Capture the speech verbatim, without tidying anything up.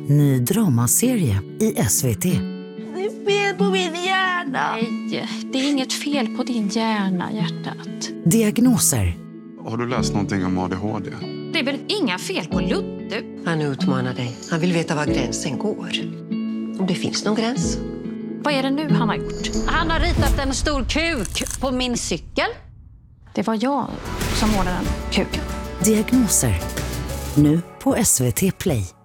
Ny dramaserie i S V T. Det är fel på min hjärna. Nej, det är inget fel på din hjärna, hjärtat. Diagnoser. Har du läst någonting om A D H D? Det är väl inga fel på Ludde? Han utmanar dig. Han vill veta var gränsen går. Om det finns någon gräns. Vad är det nu han har gjort? Han har ritat en stor kuk på min cykel. Det var jag som målade den kuken. Diagnoser. Nu på S V T Play.